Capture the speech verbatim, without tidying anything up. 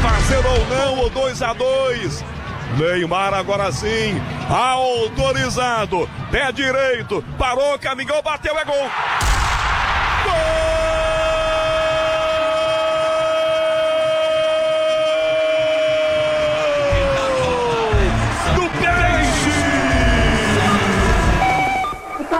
fazer ou não o dois a dois. Neymar agora sim, autorizado, pé direito, parou, caminhou, bateu, é gol.